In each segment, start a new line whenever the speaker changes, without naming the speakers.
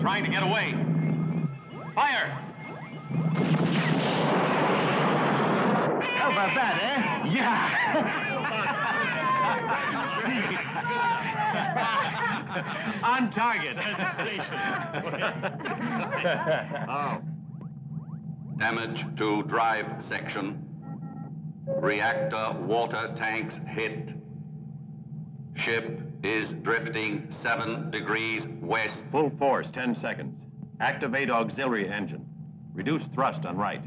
trying to get away. Fire!
How about that, eh? Yeah!
On target.
Oh. Damage to drive section. Reactor water tanks hit. Ship is drifting 7 degrees west.
Full force, 10 seconds. Activate auxiliary engine. Reduce thrust on right.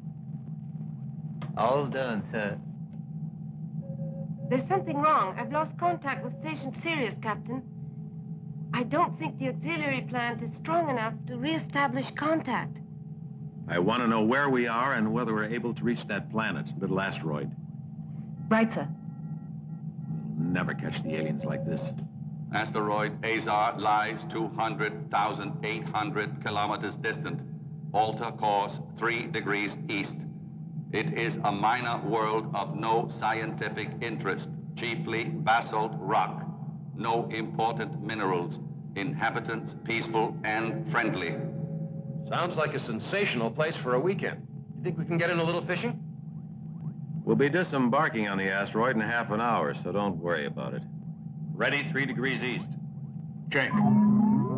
All done, sir.
There's something wrong. I've lost contact with Station Sirius, Captain. I don't think the auxiliary plant is strong enough to re-establish contact.
I want to know where we are and whether we're able to reach that planet, little asteroid.
Right, sir.
We'll never catch the aliens like this.
Asteroid Azar lies 200,800 kilometers distant. Alter course 3 degrees east. It is a minor world of no scientific interest, chiefly basalt rock. No important minerals. Inhabitants peaceful and friendly.
Sounds like a sensational place for a weekend. You think we can get in a little fishing?
We'll be disembarking on the asteroid in half an hour, so don't worry about it. Ready, 3 degrees east.
Check.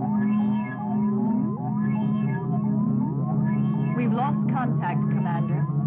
We've lost contact, Commander.